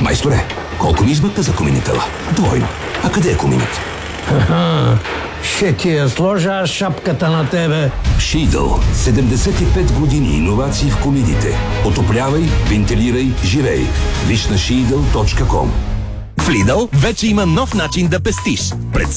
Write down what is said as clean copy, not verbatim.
Майсторе, колко ми измъкна за коминитела? Двойно. А къде е коминът? Ще ти я сложа аз шапката на тебе. Шидъл. 75 години иновации в комидите. Отоплявай, вентилирай, живей. Виж на Шидъл.com. В Lidl вече има нов начин да пестиш.